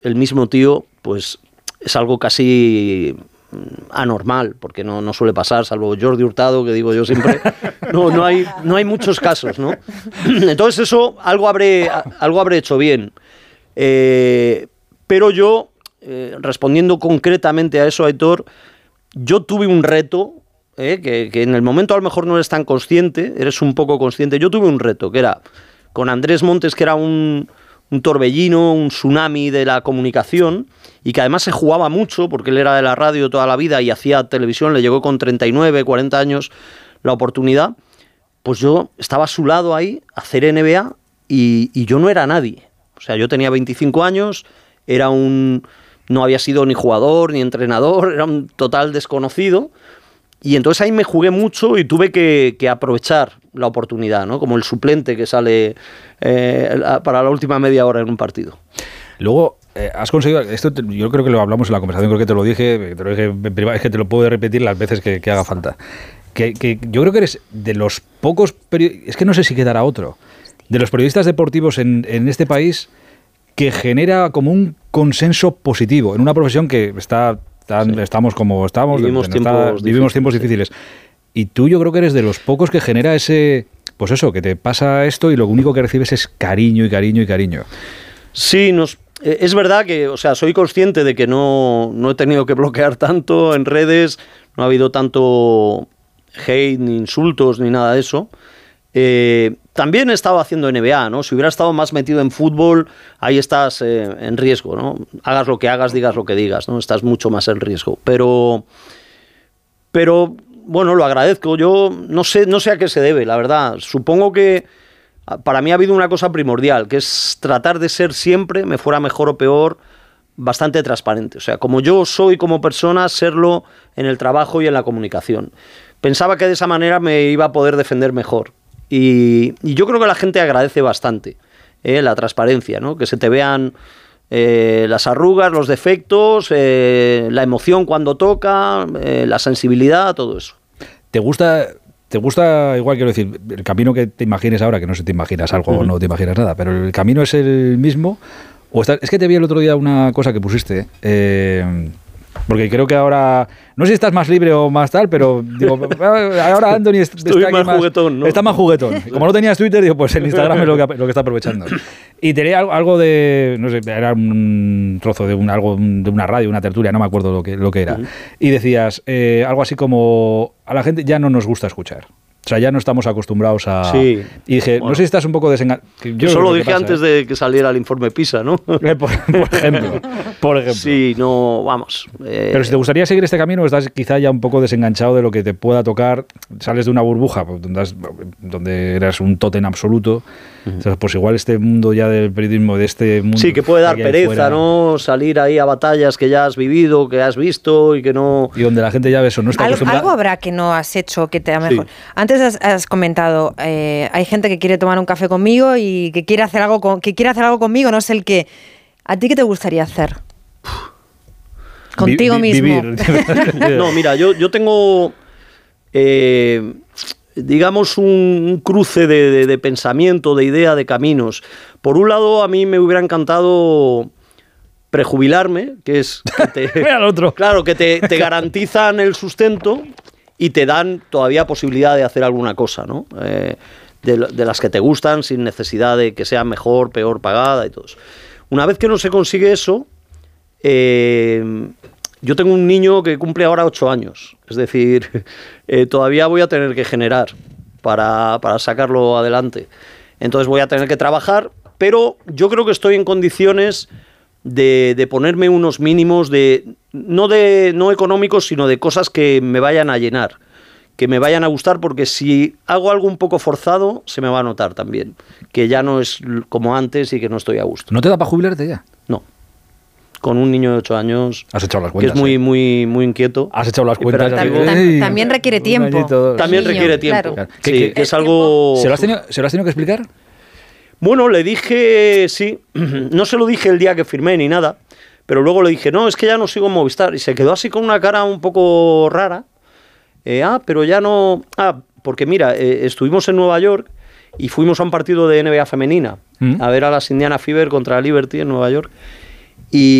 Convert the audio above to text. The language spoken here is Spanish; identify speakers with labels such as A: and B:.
A: el mismo tío, pues es algo casi anormal, porque no suele pasar, salvo Jordi Hurtado, que digo yo siempre, no hay muchos casos, ¿no? Entonces eso algo habré hecho bien. Pero yo, respondiendo concretamente a eso, Aitor, yo tuve un reto, que en el momento a lo mejor no eres tan consciente, eres un poco consciente. Yo tuve un reto, que era con Andrés Montes, que era un torbellino, un tsunami de la comunicación, y que además se jugaba mucho, porque él era de la radio toda la vida y hacía televisión, le llegó con 39, 40 años la oportunidad. Pues yo estaba a su lado ahí, a hacer NBA, y yo no era nadie. O sea, yo tenía 25 años, no había sido ni jugador ni entrenador, era un total desconocido. Y entonces ahí me jugué mucho y tuve que aprovechar la oportunidad, ¿no? Como el suplente que sale para la última media hora en un partido.
B: Luego, has conseguido, esto yo creo que lo hablamos en la conversación, creo que te lo dije en privado, es que te lo puedo repetir las veces que haga falta. Que yo creo que eres de los pocos periodistas, es que no sé si quedará otro, de los periodistas deportivos en este país que genera como un consenso positivo en una profesión que estamos como estamos, vivimos tiempos difíciles. Y tú yo creo que eres de los pocos que genera ese, pues eso, que te pasa esto y lo único que recibes es cariño y cariño y cariño.
A: Sí, es verdad que, o sea, soy consciente de que no he tenido que bloquear tanto en redes, no ha habido tanto hate, ni insultos, ni nada de eso. También he estado haciendo NBA, ¿no? Si hubiera estado más metido en fútbol, ahí estás en riesgo, ¿no? Hagas lo que hagas, digas lo que digas, ¿no? Estás mucho más en riesgo. Pero bueno, lo agradezco. Yo no sé a qué se debe, la verdad. Supongo que para mí ha habido una cosa primordial, que es tratar de ser siempre, me fuera mejor o peor, bastante transparente. O sea, como yo soy como persona, serlo en el trabajo y en la comunicación. Pensaba que de esa manera me iba a poder defender mejor. Y yo creo que la gente agradece bastante la transparencia, ¿no? Que se te vean las arrugas, los defectos, la emoción cuando toca, la sensibilidad, todo eso.
B: ¿Te gusta, igual quiero decir, el camino que te imagines ahora, que no sé si te imaginas algo o no te imaginas nada, pero el camino es el mismo? Es que te vi el otro día una cosa que pusiste, porque creo que ahora, no sé si estás más libre o más tal, pero digo, ahora Anthony está
A: más juguetón, ¿no?
B: Está más juguetón. Como no tenías Twitter, digo, pues el Instagram es lo que está aprovechando. Y tenía algo de, no sé, era un trozo de algo de una radio, una tertulia, no me acuerdo lo que era. Y decías algo así como, a la gente ya no nos gusta escuchar. O sea, ya no estamos acostumbrados a...
A: Sí.
B: Y dije, bueno, no sé si estás un poco desenganchado.
A: Yo solo dije antes de que saliera el informe PISA, ¿no?
B: Por ejemplo.
A: Sí, no, vamos.
B: Pero si te gustaría seguir este camino, estás quizá ya un poco desenganchado de lo que te pueda tocar. Sales de una burbuja donde eras un tótem absoluto. Entonces, pues igual este mundo ya del periodismo, de este mundo...
A: Sí, que puede dar pereza, ¿no? Salir ahí a batallas que ya has vivido, que has visto y que no...
B: Y donde la gente ya ve eso, no está acostumbrada...
C: Algo habrá que no has hecho que te da mejor. Sí. Antes has comentado, hay gente que quiere tomar un café conmigo y que quiere hacer algo conmigo, no sé el qué. ¿A ti qué te gustaría hacer? Contigo mismo.
B: Vivir.
A: No, mira, yo tengo... digamos un cruce de pensamiento, de idea, de caminos. Por un lado, a mí me hubiera encantado prejubilarme, que es que
B: Mira otro.
A: Claro, que te garantizan el sustento y te dan todavía posibilidad de hacer alguna cosa, ¿no? De las que te gustan, sin necesidad de que sea mejor, peor pagada y todo eso. Una vez que no se consigue eso, yo tengo un niño que cumple ahora 8 años. Es decir, todavía voy a tener que generar para sacarlo adelante. Entonces voy a tener que trabajar, pero yo creo que estoy en condiciones de ponerme unos mínimos no económicos, sino de cosas que me vayan a llenar, que me vayan a gustar, porque si hago algo un poco forzado, se me va a notar también, que ya no es como antes y que no estoy a gusto.
B: ¿No te da para jubilarte ya?
A: No. Con un niño de 8 años,
B: has echado las cuentas,
A: que es muy inquieto.
B: Has echado las cuentas.
C: También requiere tiempo.
A: También requiere tiempo.
C: Claro.
A: Sí, que es algo...
B: ¿Se lo has tenido que explicar?
A: Bueno, le dije, sí, no se lo dije el día que firmé ni nada, pero luego le dije, no, es que ya no sigo en Movistar. Y se quedó así con una cara un poco rara. Pero ya no... porque mira, estuvimos en Nueva York y fuimos a un partido de NBA femenina, a ver a las Indiana Fever contra Liberty en Nueva York. Y